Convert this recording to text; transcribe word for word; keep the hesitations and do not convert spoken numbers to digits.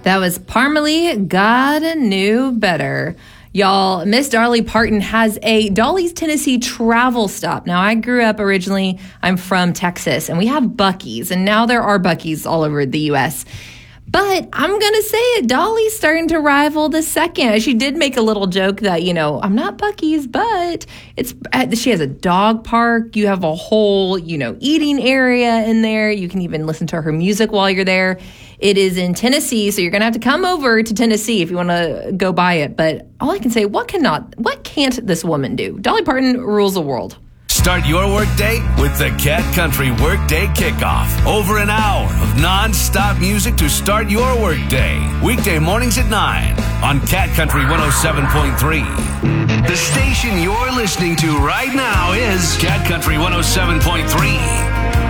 That was Parmalee, God Knew Better. Y'all, Miss Dolly Parton has a Dolly's Tennessee travel stop. Now, I grew up originally, I'm from Texas, and we have Buc-ee's, and now there are Buc-ee's all over the U S But I'm going to say it, Dolly's starting to rival the second. She did make a little joke that, you know, I'm not Buc-ee's, but it's she has a dog park. You have a whole, you know, eating area in there. You can even listen to her music while you're there. It is in Tennessee, so you're going to have to come over to Tennessee if you want to go by it. But all I can say, what cannot, what can't this woman do? Dolly Parton rules the world. Start your workday with the Cat Country Workday Kickoff. Over an hour of non-stop music to start your workday. Weekday mornings at nine on Cat Country one oh seven point three. The station you're listening to right now is Cat Country one oh seven point three.